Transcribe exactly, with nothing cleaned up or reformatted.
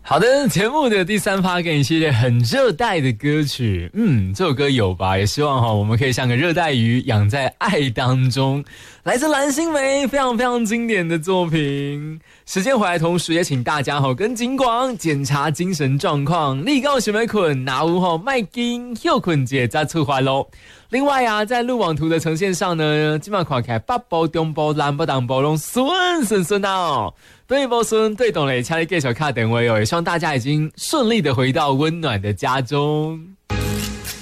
好的，节目的第三趴给你系列很热带的歌曲，嗯，这首歌有吧？也希望哈，我们可以像个热带鱼，养在爱当中。来自蓝心湄，非常非常经典的作品。时间回来，同时也请大家哈跟警广检查精神状况，立告想要困，哪有哈卖紧休困节再出发咯。另外啊，在路网图的呈现上呢，基本上看起来北部、中部、南部、东部都顺顺顺哦。对不顺对懂嘞，请你继续卡电话哦，也希望大家已经顺利的回到温暖的家中。